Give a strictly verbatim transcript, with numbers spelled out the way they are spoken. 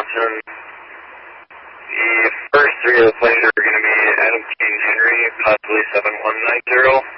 Wisconsin. The first three of the players are going to be Adam King Henry, possibly seven one nine zero.